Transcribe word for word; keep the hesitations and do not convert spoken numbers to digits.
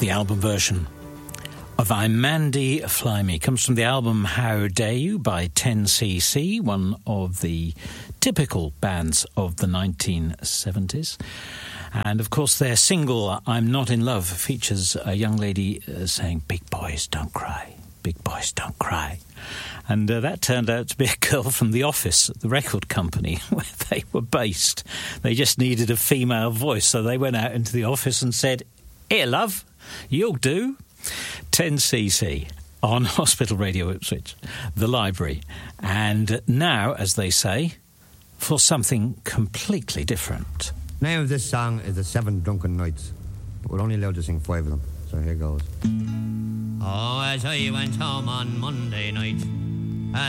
the album version of I'm Mandy, Fly Me. Comes from the album How Dare You by ten C C, one of the typical bands of the nineteen seventies. And, of course, their single, I'm Not in Love, features a young lady uh, saying, "Big boys don't cry, big boys don't cry." And uh, that turned out to be a girl from the office at the record company where they were based. They just needed a female voice, so they went out into the office and said, "Here, love, you'll do." ten C C on Hospital Radio Ipswich, the library. And now, as they say, for something completely different. The name of this song is The Seven Drunken Nights, but we're only allowed to sing five of them, so here goes. Oh, as I went home on Monday night,